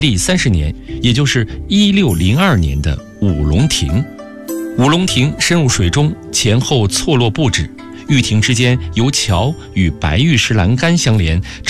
历30年，也就是1602年的五龙亭。五龙亭深入水中，前后错落不止，玉亭之间由桥与白玉石栏杆相连，